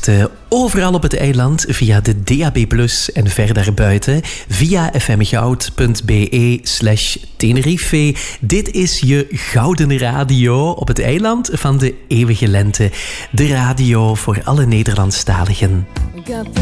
luistert overal op het eiland via de DAB+ en ver daarbuiten via fmgoud.be/Tenerife. Dit is je gouden radio op het eiland van de eeuwige lente. De radio voor alle Nederlandstaligen.